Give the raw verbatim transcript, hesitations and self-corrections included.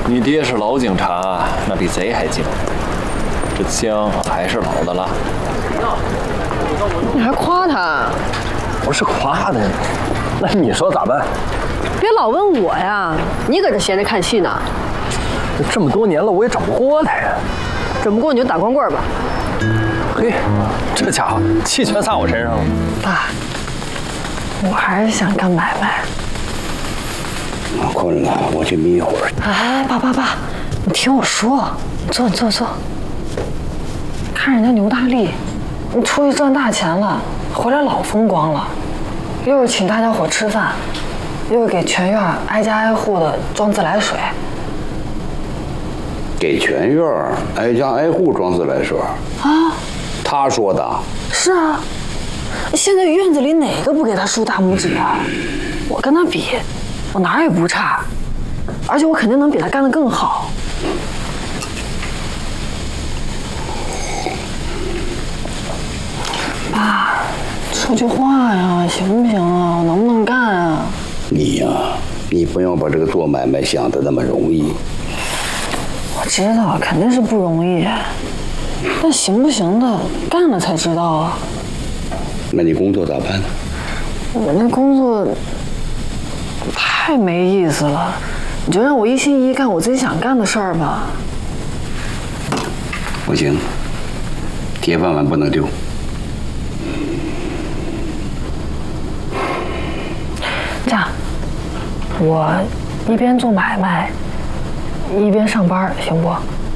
你爹是老警察，那比贼还精。这枪还是老的了。 你还夸他？ 不是夸的，那你说咋办？ 别老问我呀，你搁这闲着看戏呢。 这么多年了，我也整不过他呀。 整不过你就打光棍吧。 嘿，这家伙气全撒我身上了。 爸，我还是想干买卖。 困了，我去眯一会儿。 哎，爸爸爸，你听我说，你坐，你坐，坐。看人家牛大力，你出去赚大钱了，回来老风光了，又是请大家伙吃饭，又是给全院挨家挨户的装自来水。 给全院挨家挨户装自来水啊？ 他说的。 是啊，现在院子里哪个不给他竖大拇指啊？我跟他比，我哪儿也不差，而且我肯定能比他干得更好。爸，说句话呀，行不行啊？我能不能干啊？ 你呀、啊，你不要把这个做买卖想得那么容易。 我知道肯定是不容易，但行不行的，干了才知道啊。 那你工作咋办呢？ 我那工作太没意思了，你就让我一心一意干我自己想干的事儿吧。 不行，铁饭碗不能丢。 这样，我一边做买卖，一边上班，行不？